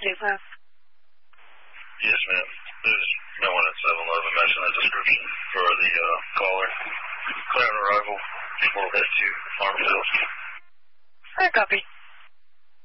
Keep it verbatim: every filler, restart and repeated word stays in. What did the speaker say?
Update Lab. Yes, ma'am. There's no one at seven eleven mentioned the description for the uh, caller. Clear on arrival. We'll head to Farmfield. I copy.